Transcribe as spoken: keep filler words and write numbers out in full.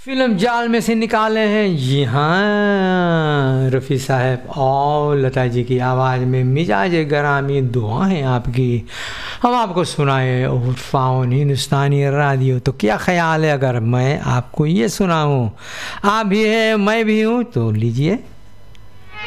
Film जाल में से निकाले हैं ये हाँ रफ़ी साहब और लता जी की आवाज़ में मिजाज गरामी दुआएं आपकी हम आपको सुनाए और फाउन हिंदुस्तानी रेडियो। तो क्या ख्याल है अगर मैं आपको ये सुनाऊं, आप भी है मैं भी हूँ, तो लीजिए